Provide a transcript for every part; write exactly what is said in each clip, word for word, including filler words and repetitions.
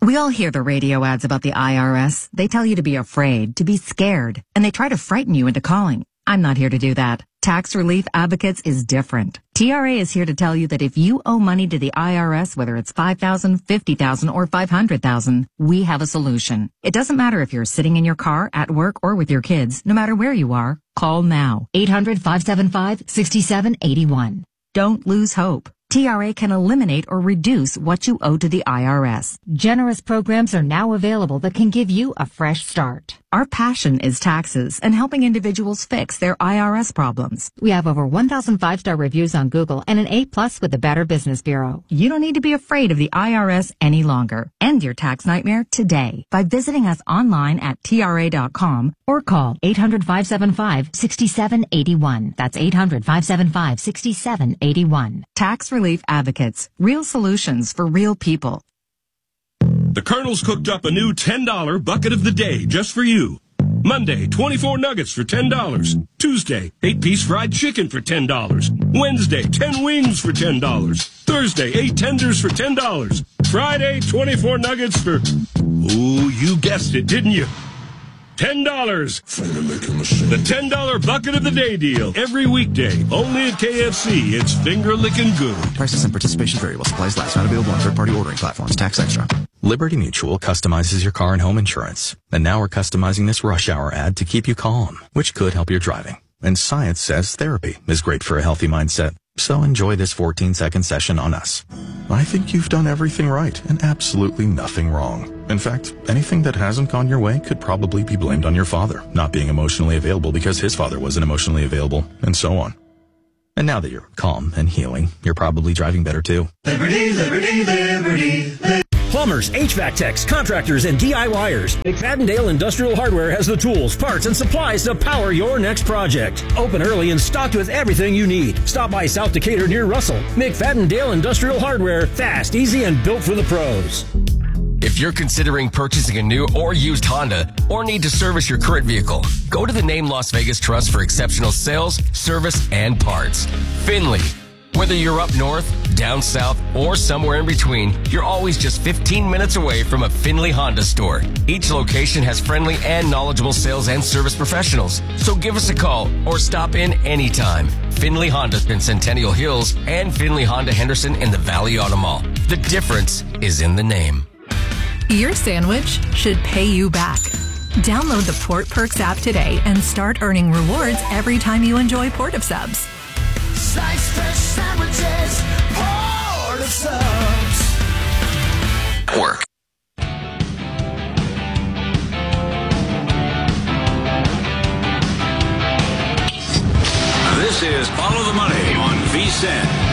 We all hear the radio ads about the I R S. They tell you to be afraid, to be scared, and they try to frighten you into calling. I'm not here to do that. Tax Relief Advocates is different. T R A is here to tell you that if you owe money to the I R S, whether it's five thousand dollars, fifty thousand dollars, or five hundred thousand dollars, we have a solution. It doesn't matter if you're sitting in your car, at work, or with your kids. No matter where you are, call now. eight hundred, five seven five, six seven eight one. Don't lose hope. T R A can eliminate or reduce what you owe to the I R S. Generous programs are now available that can give you a fresh start. Our passion is taxes and helping individuals fix their I R S problems. We have over one thousand five-star reviews on Google and an A plus with the Better Business Bureau. You don't need to be afraid of the I R S any longer. End your tax nightmare today by visiting us online at T R A dot com or call eight hundred, five seven five, six seven eight one. That's eight hundred, five seven five, six seven eight one. Tax Relief Advocates. Real solutions for real people. The Colonel's cooked up a new ten dollar bucket of the day just for you. Monday, twenty-four nuggets for ten dollars. Tuesday, eight-piece fried chicken for ten dollars. Wednesday, ten wings for ten dollars. Thursday, eight tenders for ten dollars. Friday, twenty-four nuggets for... Ooh, you guessed it, didn't you? ten dollars. The ten dollar bucket of the day deal. Every weekday. Only at K F C. It's finger-licking good. Prices and participation vary while supplies last. Not available on third-party ordering platforms. Tax extra. Liberty Mutual customizes your car and home insurance. And now we're customizing this rush hour ad to keep you calm, which could help your driving. And science says therapy is great for a healthy mindset. So enjoy this fourteen second session on us. I think you've done everything right and absolutely nothing wrong. In fact, anything that hasn't gone your way could probably be blamed on your father not being emotionally available because his father wasn't emotionally available, and so on. And now that you're calm and healing, you're probably driving better too. Liberty, liberty, liberty, liberty. Plumbers, H V A C techs, contractors, and DIYers. McFadden Industrial Hardware has the tools, parts, and supplies to power your next project. Open early and stocked with everything you need. Stop by South Decatur near Russell. McFadden Industrial Hardware. Fast, easy, and built for the pros. If you're considering purchasing a new or used Honda or need to service your current vehicle, go to the Name Las Vegas Trust for exceptional sales, service, and parts. Finley. Whether you're up north, down south, or somewhere in between, you're always just fifteen minutes away from a Finley Honda store. Each location has friendly and knowledgeable sales and service professionals. So give us a call or stop in anytime. Finley Honda in Centennial Hills and Finley Honda Henderson in the Valley Auto Mall. The difference is in the name. Your sandwich should pay you back. Download the Port Perks app today and start earning rewards every time you enjoy Port of Subs. Slice fresh sandwiches, Port of Subs. Work. This is Follow the Money on V S I N.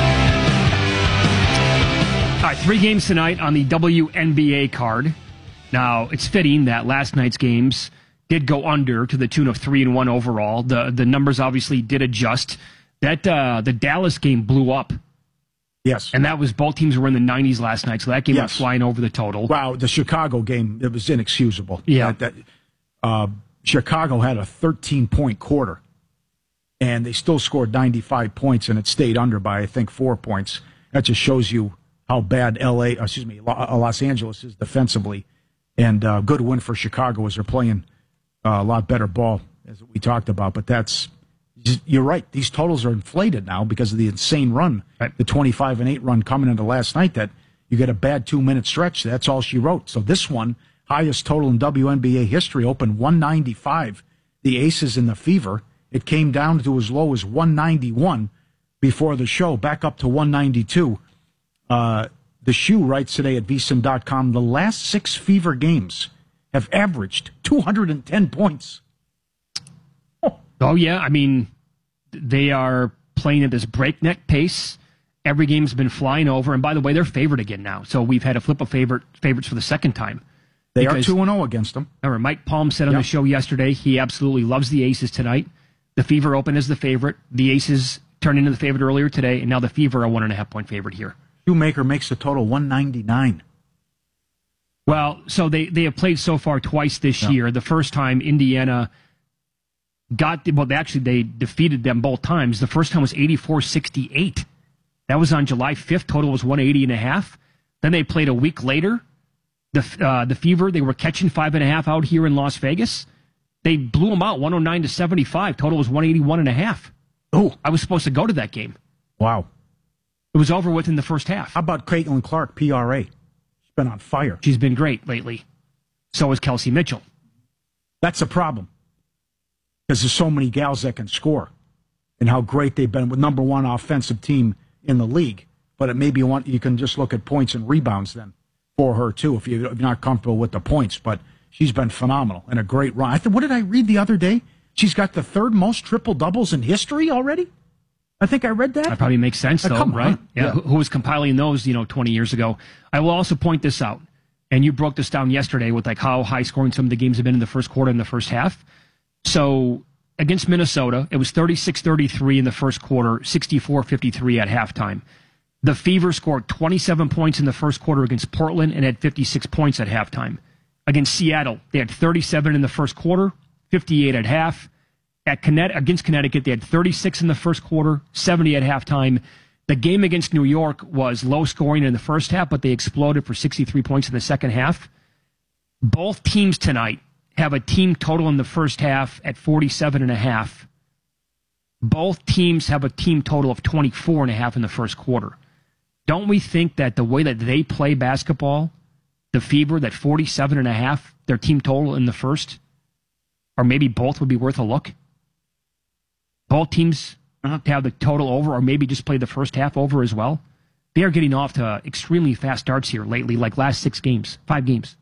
All right, three games tonight on the W N B A card. Now, it's fitting that last night's games did go under to the tune of three and one overall. The the numbers obviously did adjust. That uh, the Dallas game blew up. Yes. And that was both teams were in the nineties last night, so that game yes. went flying over the total. Wow, the Chicago game, it was inexcusable. Yeah. That, that, uh, Chicago had a thirteen-point quarter, and they still scored ninety-five points, and it stayed under by, I think, four points. That just shows you how bad L A, excuse me, Los Angeles is defensively. And uh, good win for Chicago as they're playing uh, a lot better ball, as we talked about. But that's, you're right, these totals are inflated now because of the insane run, right. The twenty-five and eight run coming into last night, that you get a bad two-minute stretch. That's all she wrote. So this one, highest total in W N B A history, opened one ninety-five. The Aces in the Fever. It came down to as low as one ninety-one before the show, back up to one ninety-two. Uh, the Shoe writes today at V S I N dot com, the last six Fever games have averaged two hundred ten points. Oh, oh yeah, I mean, they are playing at this breakneck pace. Every game's been flying over. And by the way, they're favored again now. So we've had a flip of favorite favorites for the second time. They because, are two and oh against them. Remember, Mike Palm said on yep. the show yesterday he absolutely loves the Aces tonight. The Fever open as the favorite. The Aces turned into the favorite earlier today, and now the Fever are one and a half point favorite here. Shoemaker makes the total one ninety-nine. Well, so they, they have played so far twice this yep. year. The first time Indiana got, well, actually they defeated them both times. The first time was eighty-four sixty-eight. That was on July fifth. Total was one eighty and a half. Then they played a week later The uh, the Fever, they were catching five and a half out here in Las Vegas. They blew them out, one oh nine to seventy-five. Total was one eighty-one and a half. Oh, I was supposed to go to that game. Wow. It was over within the first half. How about Caitlin Clark, P R A? She's been on fire. She's been great lately. So is Kelsey Mitchell. That's a problem. Because there's so many gals that can score. And how great they've been with number one offensive team in the league. But it maybe you want you can just look at points and rebounds then for her too if you're not comfortable with the points. But she's been phenomenal and a great run. I th- what did I read the other day? She's got the third most triple doubles in history already. I think I read that. That probably makes sense, though, uh, right? Yeah. yeah. Who, who was compiling those, you know, twenty years ago? I will also point this out, and you broke this down yesterday with like how high scoring some of the games have been in the first quarter and the first half. So against Minnesota, it was thirty-six thirty-three in the first quarter, sixty-four fifty-three at halftime. The Fever scored twenty-seven points in the first quarter against Portland and had fifty-six points at halftime. Against Seattle, they had thirty-seven in the first quarter, fifty-eight at half. At Connecticut, against Connecticut, they had thirty-six in the first quarter, seventy at halftime. The game against New York was low scoring in the first half, but they exploded for sixty-three points in the second half. Both teams tonight have a team total in the first half at forty-seven and a half. Both teams have a team total of twenty-four and a half in the first quarter. Don't we think that the way that they play basketball, the Fever, that forty-seven and a half, their team total in the first, or maybe both would be worth a look? Both teams uh-huh. to have the total over, or maybe just play the first half over as well. They are getting off to extremely fast starts here lately, like last six games, five games.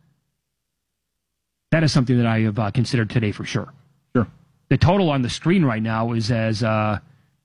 That is something that I have uh, considered today for sure. Sure. The total on the screen right now is as uh,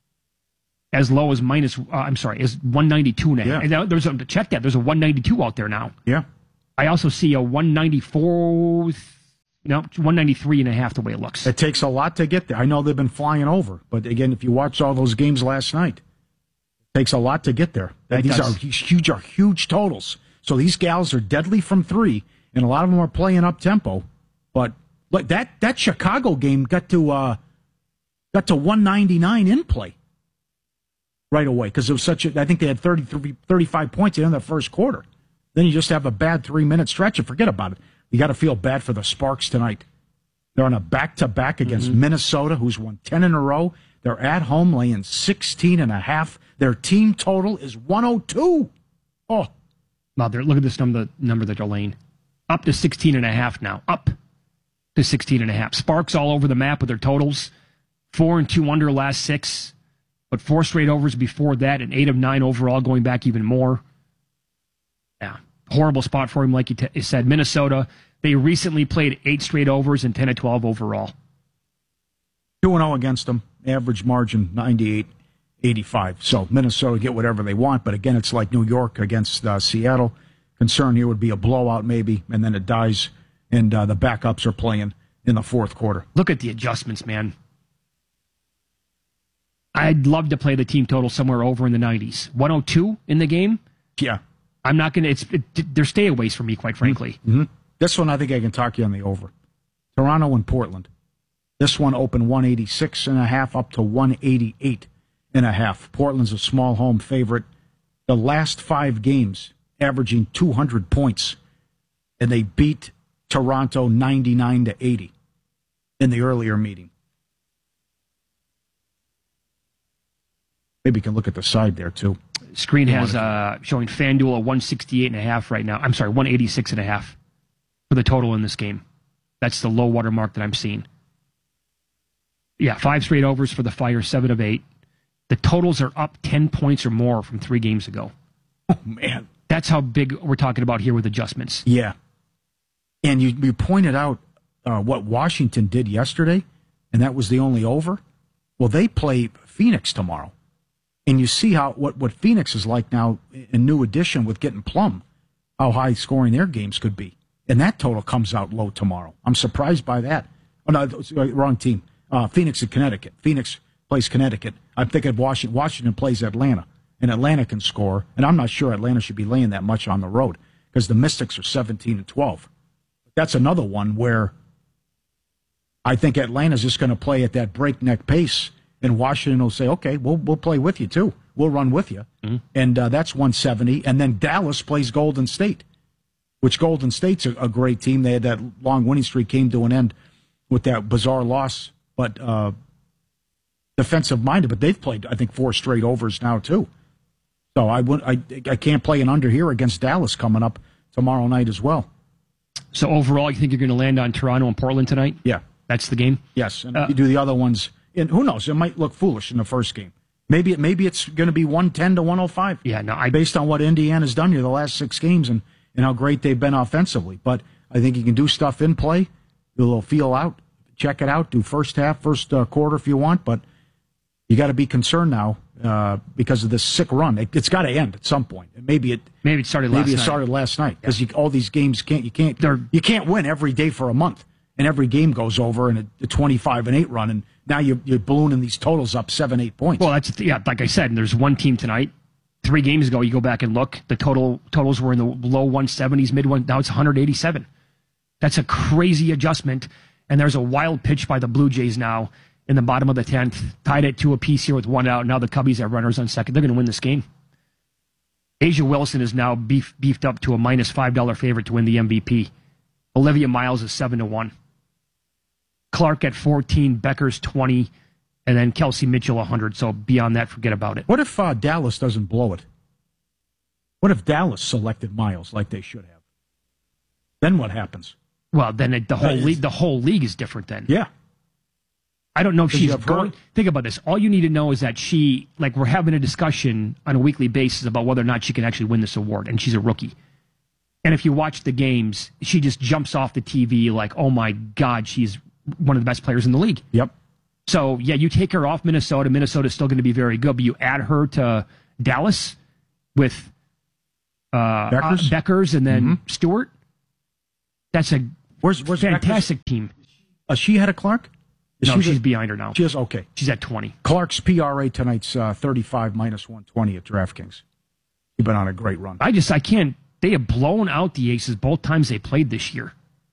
as low as minus. Uh, I'm sorry, is one ninety-two now. Yeah. And now there's a, to check that. There's a one ninety-two out there now. Yeah. I also see a one ninety-four. No, one ninety-three and a half the way it looks. It takes a lot to get there. I know they've been flying over, but again, if you watch all those games last night, it takes a lot to get there. It these does. are huge, are huge totals. So these gals are deadly from three, and a lot of them are playing up tempo. But look, that that Chicago game got to uh, got to one ninety-nine in play right away because it was such a. I think they had thirty-three, thirty-five points in the first quarter. Then you just have a bad three minute stretch and forget about it. You got to feel bad for the Sparks tonight. They're on a back-to-back against mm-hmm. Minnesota, who's won ten in a row. They're at home laying sixteen and a half. Their team total is one oh two. Oh. Wow, look at this number, number that they're laying. Up to sixteen and a half now. Up to sixteen and a half. Sparks all over the map with their totals. Four and two under last six. But four straight overs before that and eight of nine overall going back even more. Yeah. Horrible spot for him, like you, t- you said. Minnesota, they recently played eight straight overs and ten to twelve overall. two and oh against them. Average margin ninety-eight eighty-five. So Minnesota get whatever they want, but again, it's like New York against uh, Seattle. Concern here would be a blowout maybe, and then it dies, and uh, the backups are playing in the fourth quarter. Look at the adjustments, man. I'd love to play the team total somewhere over in the nineties. one oh two in the game? Yeah. I'm not going to, it's, it, they're stayaways for me, quite frankly. Mm-hmm. This one, I think I can talk you on the over. Toronto and Portland. This one opened one eighty-six and a half up to one eighty-eight and a half. Portland's a small home favorite. The last five games, averaging two hundred points, and they beat Toronto ninety-nine to eighty in the earlier meeting. Maybe you can look at the side there, too. Screen has uh, showing FanDuel a one sixty-eight and a half right now. I'm sorry, one eighty-six and a half for the total in this game. That's the low water mark that I'm seeing. Yeah, five straight overs for the Fire, seven of eight. The totals are up ten points or more from three games ago. Oh, man. That's how big we're talking about here with adjustments. Yeah. And you, you pointed out uh, what Washington did yesterday, and that was the only over. Well, they play Phoenix tomorrow. And you see how what, what Phoenix is like now, a new addition with getting Plum, how high scoring their games could be. And that total comes out low tomorrow. I'm surprised by that. Oh, no, wrong team. Uh, Phoenix and Connecticut. Phoenix plays Connecticut. I'm thinking of Washington. Washington plays Atlanta. And Atlanta can score. And I'm not sure Atlanta should be laying that much on the road because the Mystics are seventeen and twelve. That's another one where I think Atlanta's just going to play at that breakneck pace. And Washington will say, okay, we'll we'll play with you, too. We'll run with you. Mm-hmm. And uh, that's one seventy. And then Dallas plays Golden State. which Golden State's a, a great team. They had that long winning streak came to an end with that bizarre loss, but uh, defensive-minded. But they've played, I think, four straight overs now, too. So I, would, I, I can't play an under here against Dallas coming up tomorrow night as well. So overall, you think you're going to land on Toronto and Portland tonight? Yeah. That's the game? Yes, and Uh, you do the other ones. And who knows? It might look foolish in the first game. Maybe it, maybe it's going to be one ten to one oh five. Yeah, no, I, based on what Indiana's done here the last six games and, and how great they've been offensively. But I think you can do stuff in play, do a little feel out, check it out, do first half, first uh, quarter if you want. But you got to be concerned now uh, because of this sick run. It, it's got to end at some point. And maybe it maybe it started maybe last it night. started last night because yeah. all these games can't you can't They're, you can't win every day for a month. And every game goes over in a, a twenty-five and eight run, and now you're, you're ballooning these totals up seven, eight points. Well, that's yeah. Like I said, there's one team tonight. Three games ago, you go back and look. The total totals were in the low one seventies, mid one. Now it's one eighty-seven. That's a crazy adjustment. And there's a wild pitch by the Blue Jays now in the bottom of the tenth, tied at two apiece here with one out. Now the Cubbies have runners on second. They're going to win this game. Asia Wilson is now beef, beefed up to a minus five dollar favorite to win the M V P. Olivia Miles is seven to one. Clark at fourteen, Becker's twenty, and then Kelsey Mitchell one hundred. So beyond that, forget about it. What if uh, Dallas doesn't blow it? What if Dallas selected Miles like they should have? Then what happens? Well, then it, the whole league, the whole league is different. Then, yeah. I don't know if she's have going. her- Think about this. All you need to know is that she, like, we're having a discussion on a weekly basis about whether or not she can actually win this award, and she's a rookie. And if you watch the games, she just jumps off the T V like, oh my God, she's one of the best players in the league. Yep. So, yeah, you take her off Minnesota. Minnesota's still going to be very good, but you add her to Dallas with uh, Beckers? uh, Beckers and then Mhm. Stewart. That's a Where's, where's fantastic team. Uh, she had a Clark? Is No, she she's the- behind her now. She is, okay. She's at twenty. Clark's P R A tonight's uh, thirty-five minus one twenty at DraftKings. You've been on a great run. I just, I can't. They have blown out the Aces both times they played this year.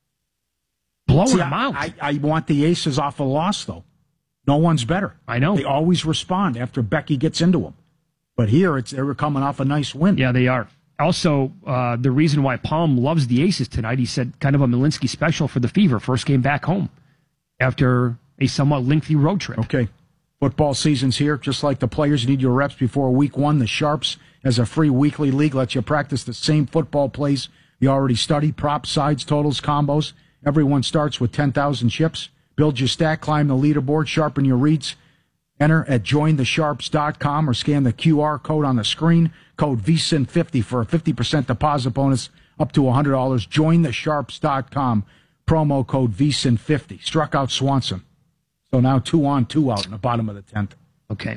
Blowing See, them I, out. I, I want the Aces off a loss, though. No one's better. I know. They always respond after Becky gets into them. But here, it's they're coming off a nice win. Yeah, they are. Also, uh, the reason why Palm loves the Aces tonight, he said kind of a Malinsky special for the Fever, first game back home after a somewhat lengthy road trip. Okay. Football season's here. Just like the players need your reps before week one, the Sharps, as a free weekly league, lets you practice the same football plays you already studied, props, sides, totals, combos. Everyone starts with ten thousand chips. Build your stack, climb the leaderboard, sharpen your reads. Enter at join the sharps dot com or scan the Q R code on the screen. Code V S I N fifty for a fifty percent deposit bonus up to one hundred dollars. join the sharps dot com. Promo code V S I N fifty. Struck out Swanson. So now two on, two out in the bottom of the tenth. Okay.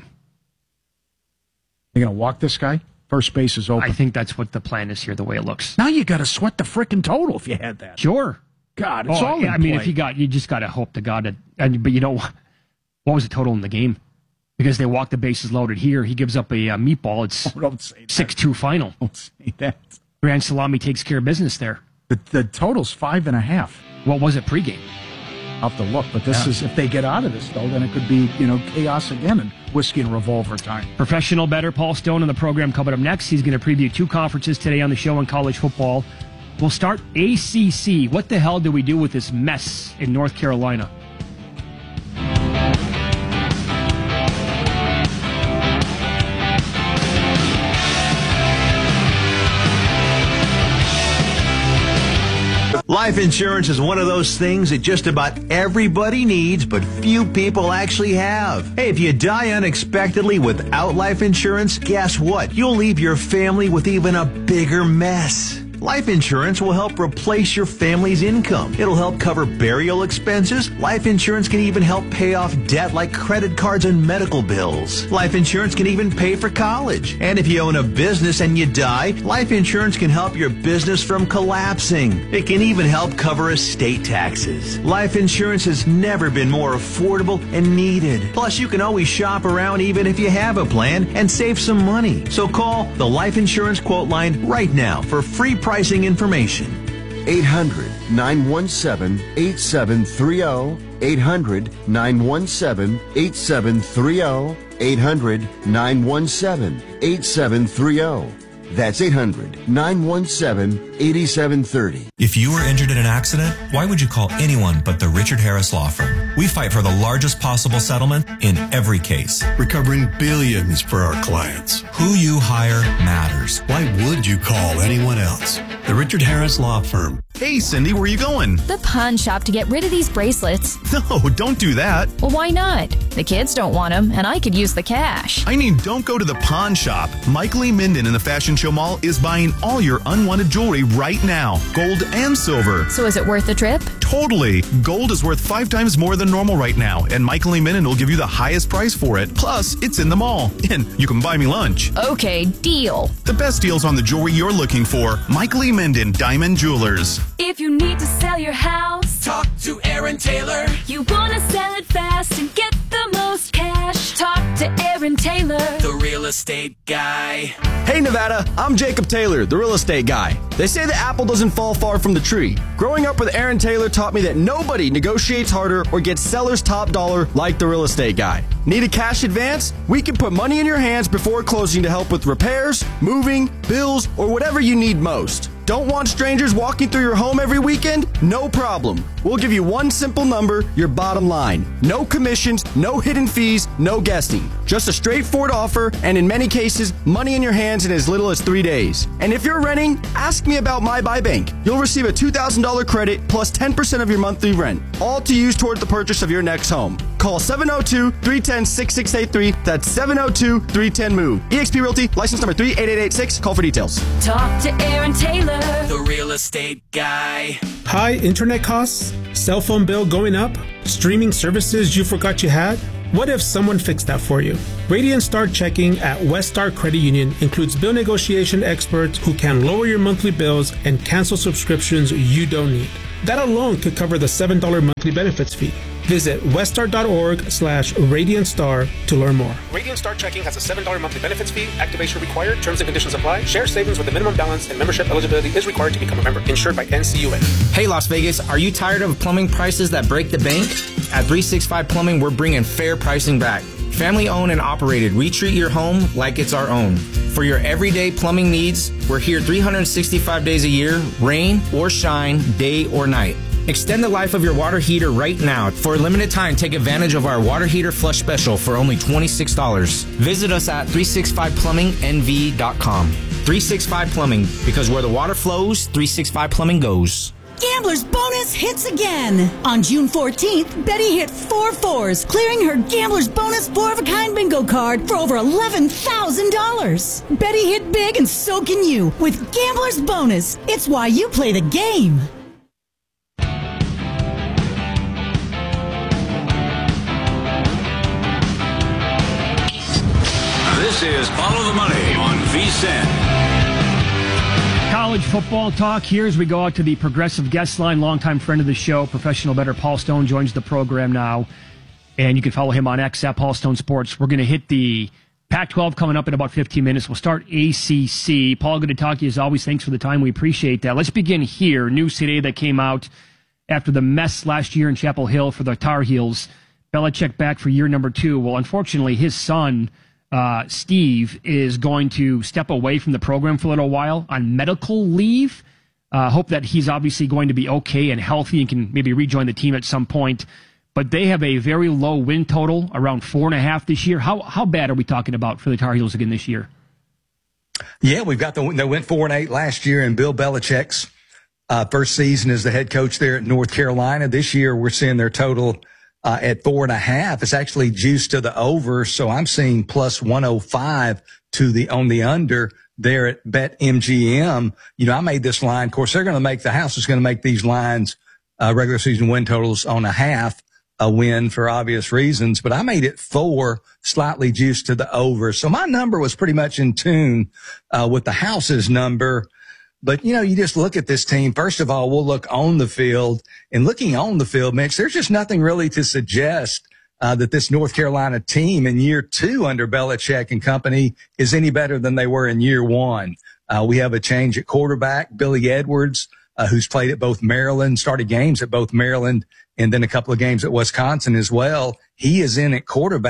You're going to walk this guy? First base is open. I think that's what the plan is here, the way it looks. Now you got to sweat the frickin' total if you had that. Sure. God, it's Oh, all yeah, in I mean, play. if you got, you just got to hope to God that, and, but you know, what was the total in the game? Because they walk the bases loaded here. He gives up a uh, meatball. It's Oh, don't say that. six two final. Don't say that. Grand Salami takes care of business there. The, the total's five and a half. What was it pregame? I'll have to look, but this Yeah. is, if they get out of this, though, then it could be, you know, chaos again and whiskey and revolver time. Professional bettor Paul Stone in the program coming up next. He's going to preview two conferences today on the show in college football. We'll start A C C. What the hell do we do with this mess in North Carolina? Life insurance is one of those things that just about everybody needs, but few people actually have. Hey, if you die unexpectedly without life insurance, guess what? You'll leave your family with even a bigger mess. Life insurance will help replace your family's income. It'll help cover burial expenses. Life insurance can even help pay off debt like credit cards and medical bills. Life insurance can even pay for college. And if you own a business and you die, life insurance can help your business from collapsing. It can even help cover estate taxes. Life insurance has never been more affordable and needed. Plus, you can always shop around even if you have a plan and save some money. So call the Life Insurance Quote Line right now for free pricing information. eight hundred, nine one seven, eight seven three zero. eight hundred, nine one seven, eight seven three zero. eight hundred, nine one seven, eight seven three zero. That's eight hundred, nine one seven, eighty-seven thirty. If you were injured in an accident, why would you call anyone but the Richard Harris Law Firm? We fight for the largest possible settlement in every case. Recovering billions for our clients. Who you hire matters. Why would you call anyone else? The Richard Harris Law Firm. Hey, Cindy, where are you going? The pawn shop to get rid of these bracelets. No, don't do that. Well, why not? The kids don't want them, and I could use the cash. I mean, don't go to the pawn shop. Mike Lee Minden in the Fashion Show Mall is buying all your unwanted jewelry right now, gold and silver. So is it worth the trip? Totally. Gold is worth five times more than normal right now, and Mike Lee Minden will give you the highest price for it. Plus, it's in the mall, and you can buy me lunch. Okay, deal. The best deals on the jewelry you're looking for. Mike Lee Minden, Diamond Jewelers. If you need to sell your house, talk to Aaron Taylor. You want to sell it fast and get the most cash, talk to Aaron Taylor, the real estate guy. Hey Nevada, I'm Jacob Taylor, the real estate guy. They say the apple doesn't fall far from the tree. Growing up with Aaron Taylor taught me that nobody negotiates harder or gets seller's top dollar like the real estate guy. Need a cash advance? We can put money in your hands before closing to help with repairs, moving, bills, or whatever you need most. Don't want strangers walking through your home every weekend? No problem. We'll give you one simple number, your bottom line. No commissions, no hidden fees, no guessing. Just a straightforward offer, and in many cases, money in your hands in as little as three days. And if you're renting, ask me about My Buy Bank. You'll receive a two thousand dollars credit plus ten percent of your monthly rent, all to use toward the purchase of your next home. Call seven oh two, three one zero, six six eight three. That's seven oh two, three one zero, move. eXp Realty, license number three eight eight eight six. Call for details. Talk to Aaron Taylor, the real estate guy. High internet costs? Cell phone bill going up? Streaming services you forgot you had? What if someone fixed that for you? Radiant Star Checking at West Star Credit Union includes bill negotiation experts who can lower your monthly bills and cancel subscriptions you don't need. That alone could cover the seven dollars monthly benefits fee. Visit weststar.org slash Radiant Star to learn more. Radiant Star Checking has a seven dollars monthly benefits fee. Activation required. Terms and conditions apply. Share savings with a minimum balance and membership eligibility is required to become a member. Insured by N C U A. Hey, Las Vegas, are you tired of plumbing prices that break the bank? At three sixty-five Plumbing, we're bringing fair pricing back. Family owned and operated, we treat your home like it's our own. For your everyday plumbing needs, we're here three hundred sixty-five days a year, rain or shine, day or night. Extend the life of your water heater right now. For a limited time, take advantage of our water heater flush special for only twenty-six dollars. Visit us at three sixty-five plumbing N V dot com. three sixty-five Plumbing, because where the water flows, three sixty-five Plumbing goes. Gambler's Bonus hits again. On June fourteenth, Betty hit four fours, clearing her Gambler's Bonus four-of-a-kind bingo card for over eleven thousand dollars. Betty hit big, and so can you with Gambler's Bonus. It's why you play the game. This is Follow the Money on V S I N. College football talk here as we go out to the Progressive guest line. Longtime friend of the show, professional bettor Paul Stone joins the program now. And you can follow him on X at Paul Stone Sports. We're going to hit the Pac twelve coming up in about fifteen minutes. We'll start A C C. Paul, good to talk to you as always. Thanks for the time. We appreciate that. Let's begin here. News today that came out after the mess last year in Chapel Hill for the Tar Heels. Belichick back for year number two. Well, unfortunately, his son, Uh, Steve, is going to step away from the program for a little while on medical leave. Uh, hope that he's obviously going to be okay and healthy and can maybe rejoin the team at some point. But they have a very low win total, around four and a half this year. How how bad are we talking about for the Tar Heels again this year? Yeah, we've got the they went four and eight last year in Bill Belichick's uh, first season as the head coach there at North Carolina. This year we're seeing their total Uh, at four and a half. It's actually juiced to the over. So I'm seeing plus one oh five to the, on the under there at BetMGM. You know, I made this line. Of course, they're going to make, the house is going to make these lines, uh, regular season win totals on a half a win for obvious reasons, but I made it four, slightly juiced to the over. So my number was pretty much in tune, uh, with the house's number. But, you know, you just look at this team. First of all, we'll look on the field. And looking on the field, Mitch, there's just nothing really to suggest uh, that this North Carolina team in year two under Belichick and company is any better than they were in year one. Uh, we have a change at quarterback. Billy Edwards, uh, who's played at both Maryland, started games at both Maryland and then a couple of games at Wisconsin as well. He is in at quarterback.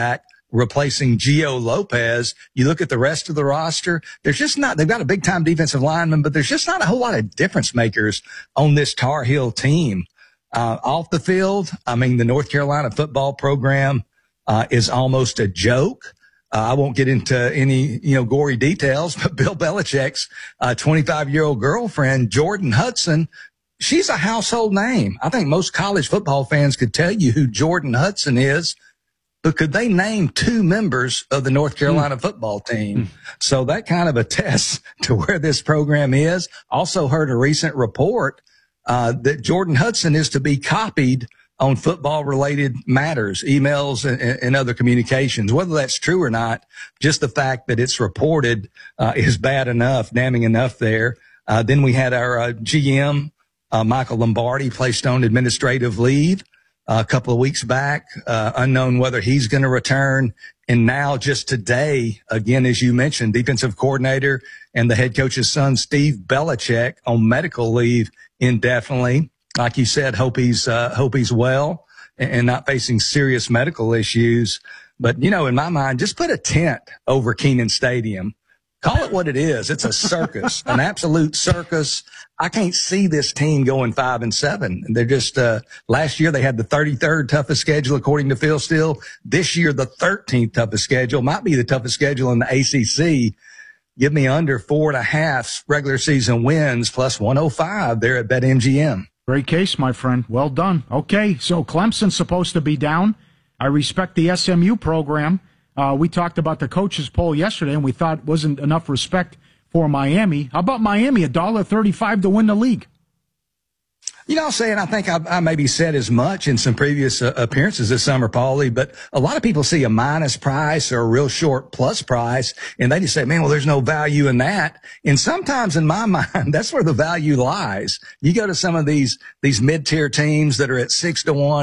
replacing Gio Lopez. You look at the rest of the roster, there's just not, they've got a big time defensive lineman, but there's just not a whole lot of difference makers on this Tar Heel team. Uh, off the field, I mean, the North Carolina football program, uh, is almost a joke. Uh, I won't get into any, you know, gory details, but Bill Belichick's uh, twenty-five-year-old girlfriend, Jordan Hudson, she's a household name. I think most college football fans could tell you who Jordan Hudson is, but could they name two members of the North Carolina mm. football team? Mm. So that kind of attests to where this program is. Also heard a recent report uh, that Jordan Hudson is to be copied on football-related matters, emails, and, and other communications. Whether that's true or not, just the fact that it's reported uh, is bad enough, damning enough there. Uh, then we had our uh, G M, uh, Michael Lombardi, placed on administrative leave uh, a couple of weeks back, uh, unknown whether he's going to return. And now just today, again, as you mentioned, defensive coordinator and the head coach's son, Steve Belichick, on medical leave indefinitely. Like you said, hope he's, uh, hope he's well and, and not facing serious medical issues. But, you know, in my mind, just put a tent over Kenan Stadium. Call it what it is. It's a circus, an absolute circus. I can't see this team going five and seven. They're just, uh, last year they had the thirty-third toughest schedule according to Phil Steele. This year, the thirteenth toughest schedule, might be the toughest schedule in the A C C. Give me under four and a half regular season wins plus one oh five there at BetMGM. Great case, my friend. Well done. Okay, so Clemson's supposed to be down. I respect the S M U program. Uh, we talked about the coaches poll yesterday, and we thought wasn't enough respect for Miami. How about Miami, one dollar thirty-five to win the league? You know, saying I think I, I maybe said as much in some previous uh, appearances this summer, Paulie, but a lot of people see a minus price or a real short plus price, and they just say, man, well, there's no value in that. And sometimes in my mind, that's where the value lies. You go to some of these, these mid-tier teams that are at six to one.